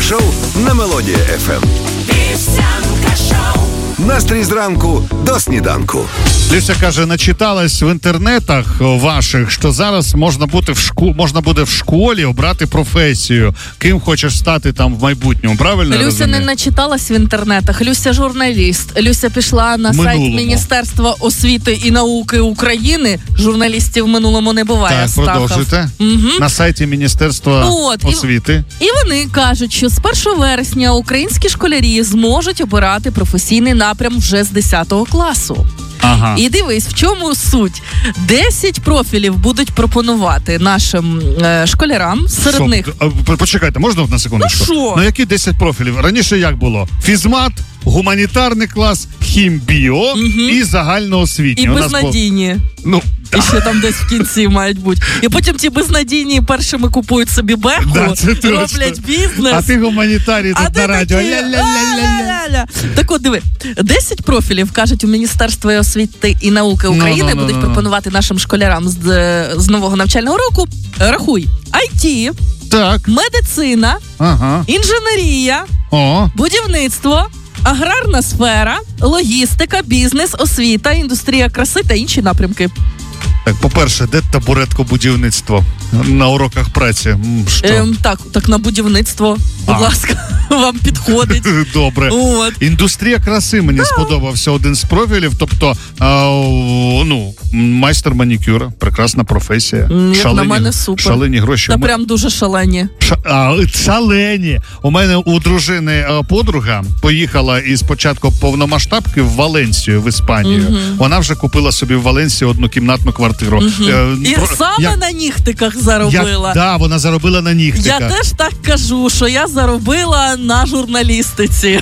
шоу на Мелодія ФМ. Вівсянка шоу. Настрій зранку до сніданку. Люся каже, начиталась в інтернетах ваших, що зараз можна буде в школі обрати професію. Ким хочеш стати там в майбутньому, правильно? Люся не начиталась в інтернетах. Люся журналіст. Люся пішла на сайт Міністерства освіти і науки України. Журналістів в минулому не буває. Так, Стахов. продовжуйте. Угу. На сайті Міністерства освіти. І вони кажуть, що з 1 вересня українські школярі зможуть обирати професійний напрям вже з 10 класу. Ага. І дивись, в чому суть. 10 профілів будуть пропонувати нашим школярам. Серед них... Почекайте, можна на секундочку? Ну які 10 профілів? Раніше як було? Фізмат, гуманітарний клас, хімбіо і загальноосвітній. І безнадійні. І ще там десь в кінці мають бути. І потім ті безнадійні першими купують собі беху, роблять бізнес. А ти гуманітарій тут на радіо. Так от, диви, 10 профілів, кажуть, у Міністерстві освіти і науки України будуть пропонувати нашим школярам з нового навчального року. Рахуй, IT, медицина, інженерія, будівництво, аграрна сфера, логістика, бізнес, освіта, індустрія краси та інші напрямки. Так, по-перше, де табуретко-будівництво на уроках праці? Так, на будівництво, будь ласка, вам підходить. Добре. Індустрія краси мені сподобався один з профілів, тобто, майстер манікюра, прекрасна професія. На мене супер. Шалені гроші. Та прям дуже шалені. Шалені. У мене у дружини подруга поїхала із початку повномасштабки в Валенсію, в Іспанію. Вона вже купила собі в Валенсії однокімнатну квартиру. І саме на нігтиках заробила. Так, вона заробила на нігтиках. Я теж так кажу, що я заробила на журналістиці.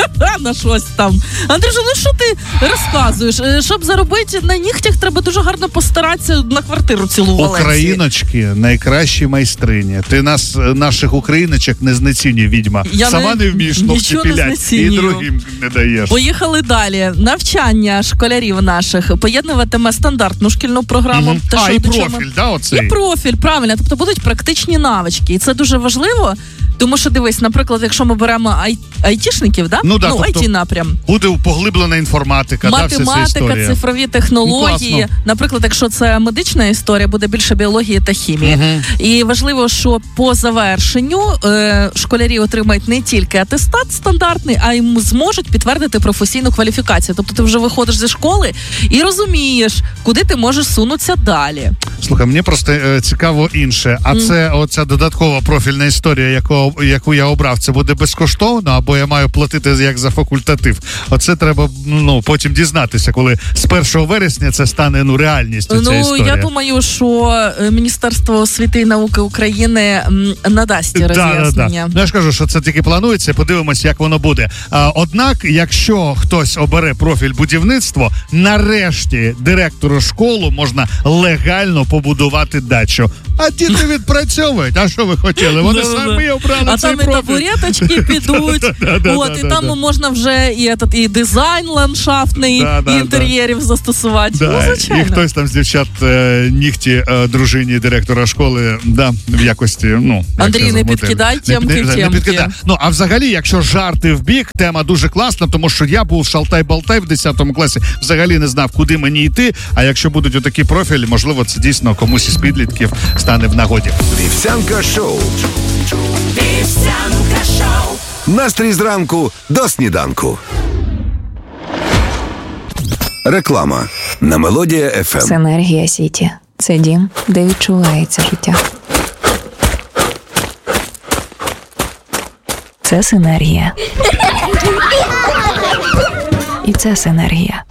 На щось там. Андрюша, що ти розказуєш? Щоб заробити на нігтях, треба дуже гарно постаратися на квартиру цілу в Валенсії. Україночки найкращі майстрині. Ти наших україночок не знецінює, відьма. Сама не вмієш ногті пілять і другим не даєш. Поїхали далі. Навчання школярів наших поєднуватиме стандартну шкільну програму. І профіль, оцей? І профіль, правильно. Тобто будуть практичні навички. І це дуже важливо, тому що, дивись, наприклад, якщо ми беремо айтішників, IT-напрям. Буде поглиблена інформатика, математика, цифрові технології. Наприклад, якщо це медична історія, буде більше біології та хімії. І важливо, що по завершенню школярі отримають не тільки атестат стандартний, а й зможуть підтвердити професійну кваліфікацію. Тобто ти вже виходиш зі школи і розумієш, куди ти можеш сунутися далі. Слухай, мені просто цікаво інше. А це оця додаткова профільна історія, яку я обрав, це буде безкоштовно, або я маю платити як за факультатив? Оце треба потім дізнатися, коли з 1 вересня це стане реальністю, ця історія. Я думаю, що Міністерство освіти і науки України надасть роз'яснення. Я ж кажу, що це тільки планується, подивимось, як воно буде. Однак, якщо хтось обере профіль будівництво, нарешті директору школи можна легально побудувати дачу. А діти відпрацьовують. А що ви хотіли? Вони самі обрали цей профіль. А там і табуреточки підуть. І там можна вже і дизайн ландшафтний, і інтер'єрів застосувати. І хтось там з дівчат нігті дружині директора школи в якості, Андрій, не підкидай темки. А взагалі, якщо жарти в бік, тема дуже класна, тому що я був шалтай-балтай в 10 класі, взагалі не знав, куди мені йти, а якщо будуть отакі профілі, можливо, це дійсно комусь із підлітків стане в нагоді. Вівсянка шоу. Вівсянка шоу. Настрій зранку до сніданку. Реклама на Мелодія ФМ. Синергія Сіті. Це дім, де відчувається життя. Це синергія. І це синергія.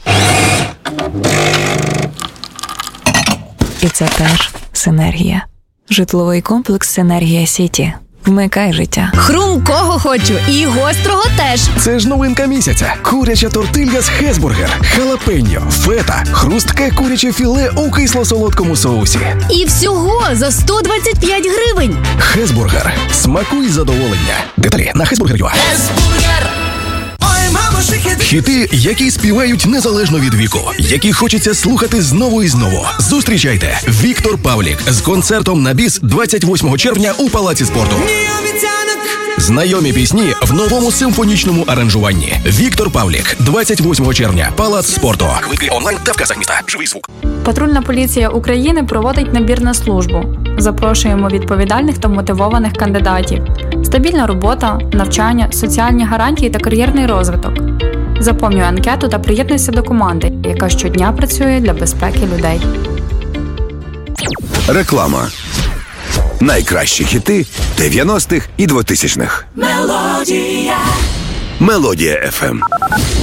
І це теж синергія. Житловий комплекс «Синергія Сіті». Вмикай життя. Хрумкого хочу і гострого теж. Це ж новинка місяця. Куряча тортилья з Хесбургер, халапеньо, фета, хрустке куряче філе у кисло-солодкому соусі. І всього за 125 гривень. Хесбургер. Смакуй задоволення. Деталі на Хесбургер.ua. Хесбургер. Ой, Хіти, які співають незалежно від віку, які хочеться слухати знову і знову. Зустрічайте Віктор Павлік з концертом на біс 28 червня у Палаці спорту. Знайомі пісні в новому симфонічному аранжуванні. Віктор Павлік, 28 червня, Палац спорту. Квитки онлайн та в касах міста. Живий звук. Патрульна поліція України проводить набір на службу. Запрошуємо відповідальних та мотивованих кандидатів. Стабільна робота, навчання, соціальні гарантії та кар'єрний розвиток. Заповнюй анкету та приєднуйся до команди, яка щодня працює для безпеки людей. Реклама. Найкращі хіти 90-х і 2000-х. Мелодія FM.